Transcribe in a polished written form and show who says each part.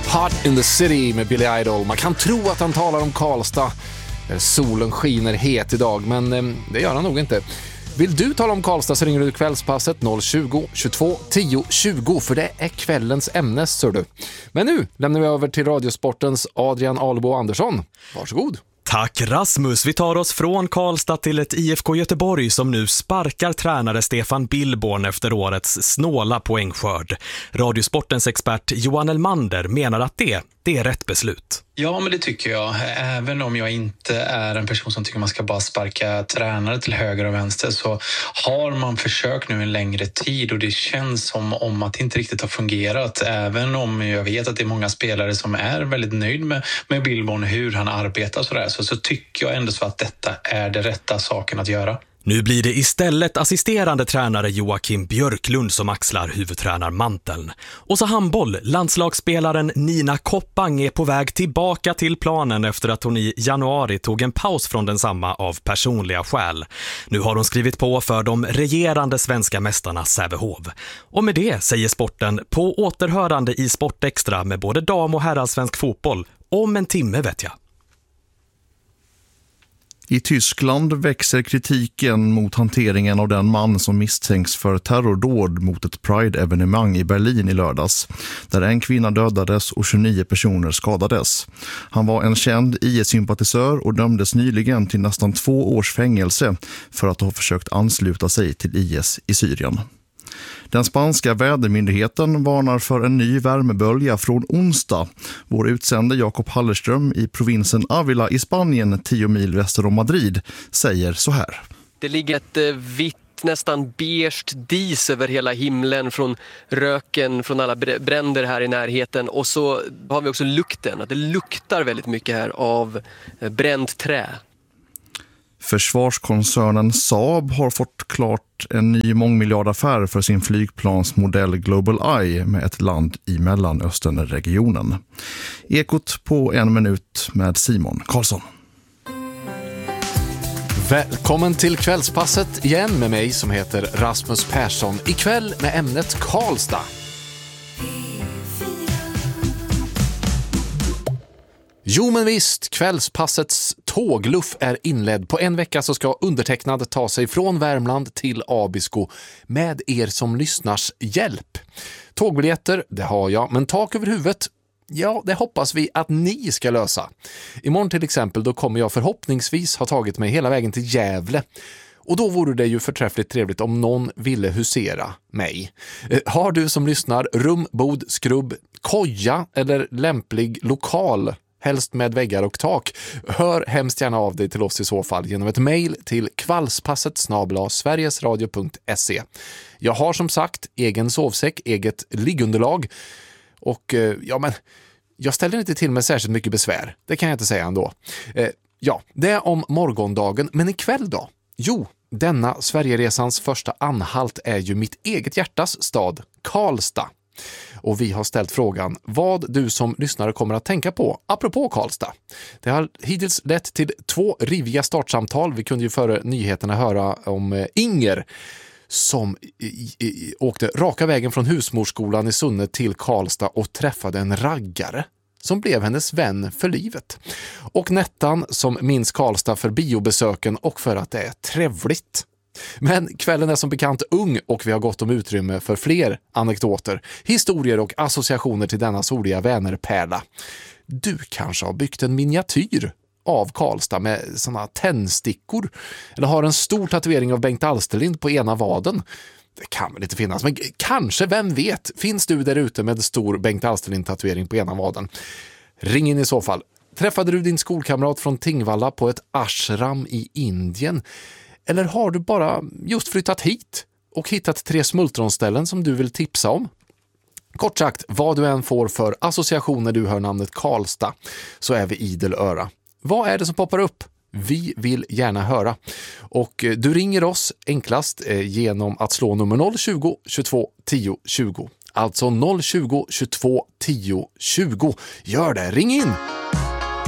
Speaker 1: Hot in the City med Billy Idol. Man kan tro att han talar om Karlstad, där solen skiner het idag, men det gör han nog inte. Vill du tala om Karlstad så ringer du kvällspasset 020 22 10 20, för det är kvällens ämne, så du. Men nu lämnar vi över till Radiosportens Adrian Alebo Andersson. Varsågod.
Speaker 2: Tack Rasmus, vi tar oss från Karlstad till ett IFK Göteborg som nu sparkar tränare Stefan Billborn efter årets snåla poängskörd. Radiosportens expert Johan Elmander menar att det är rätt beslut.
Speaker 3: Ja, men det tycker jag. Även om jag inte är en person som tycker man ska bara sparka tränare till höger och vänster, så har man försökt nu en längre tid och det känns som om att det inte riktigt har fungerat. Även om jag vet att det är många spelare som är väldigt nöjd med Billborn, hur han arbetar sådär, så tycker jag ändå så att detta är det rätta saken att göra.
Speaker 2: Nu blir det istället assisterande tränare Joakim Björklund som axlar huvudtränarmanteln. Och så handboll, landslagsspelaren Nina Koppang är på väg tillbaka till planen efter att hon i januari tog en paus från densamma av personliga skäl. Nu har hon skrivit på för de regerande svenska mästarna Sävehof. Och med det säger sporten på återhörande i Sportextra med både dam- och herrallsvensk fotboll om en timme, vet jag.
Speaker 4: I Tyskland växer kritiken mot hanteringen av den man som misstänks för terrordåd mot ett Pride-evenemang i Berlin i lördags, där en kvinna dödades och 29 personer skadades. Han var en känd IS-sympatisör och dömdes nyligen till nästan 2 års fängelse för att ha försökt ansluta sig till IS i Syrien. Den spanska vädermyndigheten varnar för en ny värmebölja från onsdag. Vår utsände Jakob Hallerström i provinsen Ávila i Spanien, 10 mil väster om Madrid, säger så här.
Speaker 5: Det ligger ett vitt, nästan beige dis över hela himlen från röken från alla bränder här i närheten. Och så har vi också lukten, att det luktar väldigt mycket här av bränt trä.
Speaker 4: Försvarskoncernen Saab har fått klart en ny mångmiljardaffär för sin flygplansmodell Global Eye med ett land i Mellanösternregionen. Ekot på 1 minut med Simon Karlsson.
Speaker 1: Välkommen till kvällspasset igen med mig som heter Rasmus Persson. Ikväll med ämnet Karlstad. Jo men visst, kvällspassets tågluff är inledd. På en vecka så ska undertecknad ta sig från Värmland till Abisko med er som lyssnars hjälp. Tågbiljetter, det har jag, men tak över huvudet, ja, det hoppas vi att ni ska lösa. Imorgon till exempel, då kommer jag förhoppningsvis ha tagit mig hela vägen till Gävle. Och då vore det ju förträffligt trevligt om någon ville husera mig. Har du som lyssnar rum, bod, skrubb, koja eller lämplig lokal, helst med väggar och tak, hör hemskt gärna av dig till oss i så fall genom ett mejl till kvällspasset@sverigesradio.se. Jag har som sagt egen sovsäck, eget liggunderlag och jag ställer inte till med särskilt mycket besvär. Det kan jag inte säga ändå. Det är om morgondagen, men ikväll då? Jo, denna Sverigeresans första anhalt är ju mitt eget hjärtas stad, Karlstad. Och vi har ställt frågan vad du som lyssnare kommer att tänka på apropå Karlstad. Det har hittills lett till 2 riviga startsamtal. Vi kunde ju före nyheterna höra om Inger som åkte raka vägen från husmorsskolan i Sunne till Karlstad och träffade en raggare som blev hennes vän för livet. Och Nettan som minns Karlstad för biobesöken och för att det är trevligt. Men kvällen är som bekant ung och vi har gott om utrymme för fler anekdoter, historier och associationer till denna soliga vännerpärla. Du kanske har byggt en miniatyr av Karlstad med såna tändstickor eller har en stor tatuering av Bengt Alsterlind på ena vaden. Det kan väl inte finnas, men kanske, vem vet, finns du där ute med stor Bengt Alsterlind-tatuering på ena vaden? Ring in i så fall. Träffade du din skolkamrat från Tingvalla på ett ashram i Indien? Eller har du bara just flyttat hit och hittat 3 smultronställen som du vill tipsa om? Kort sagt, vad du än får för associationer du hör namnet Karlstad så är vi idel öra. Vad är det som poppar upp? Vi vill gärna höra. Och du ringer oss enklast genom att slå nummer 020 22 10 20. Alltså 020 22 10 20. Gör det, ring in!